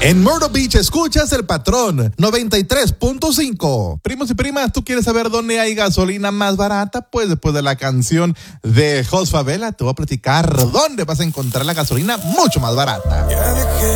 En Myrtle Beach escuchas El Patrón 93.5. Primos y primas, ¿tú quieres saber dónde hay gasolina más barata? Pues después de la canción de Jos Favela te voy a platicar dónde vas a encontrar la gasolina mucho más barata.